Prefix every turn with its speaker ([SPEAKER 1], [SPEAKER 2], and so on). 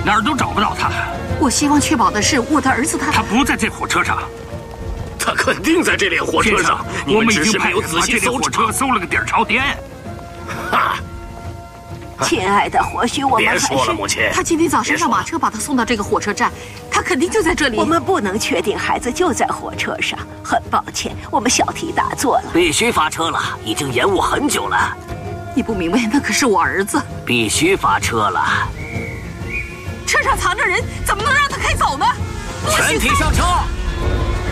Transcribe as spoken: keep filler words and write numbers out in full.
[SPEAKER 1] 哪儿都找不到他。
[SPEAKER 2] 我希望确保的是我的儿子他……
[SPEAKER 1] 他不在这火车上。
[SPEAKER 3] 他肯定在这列火车上。
[SPEAKER 1] 我们已经
[SPEAKER 3] 没有仔细搜
[SPEAKER 1] 火车搜了个底儿朝天。
[SPEAKER 3] 哈。
[SPEAKER 2] 亲爱的，或许我们还是……
[SPEAKER 3] 别说了，母亲。
[SPEAKER 2] 他今天早上让马车把他送到这个火车站，他肯定就在这里。
[SPEAKER 4] 我们不能确定孩子就在火车上，很抱歉，我们小题大做了。
[SPEAKER 5] 必须发车了，已经延误很久了。
[SPEAKER 2] 你不明白，那可是我儿子。
[SPEAKER 5] 必须发车了。
[SPEAKER 2] 车上藏着人，怎么能让他开走呢？
[SPEAKER 5] 全体上车！